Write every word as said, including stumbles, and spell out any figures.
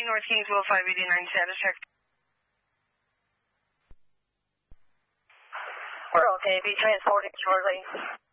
North Kingsville, five eighty-nine status check. We're okay, be transporting shortly.